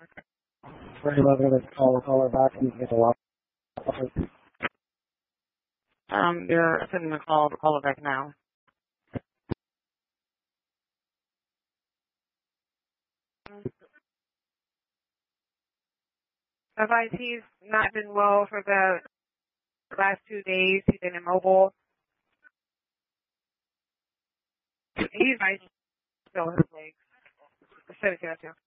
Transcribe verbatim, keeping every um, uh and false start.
For eleven, let's call caller back and get a lot. Um, you're sending a call to call it back now. Advice, he's not been well for the last two days. He's been immobile. He's right still in his legs. Seven zero two.